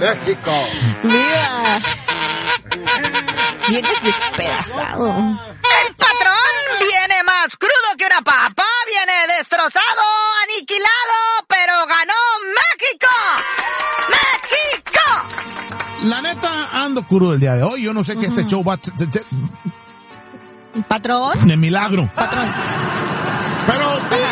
México. Mira. Vienes despedazado. El patrón viene más crudo que una papa, viene destrozado, aniquilado, pero ganó México. ¡México! La neta, ando crudo el día de hoy. Yo no sé que este show va... ¿Patrón? De milagro. Patrón. Pero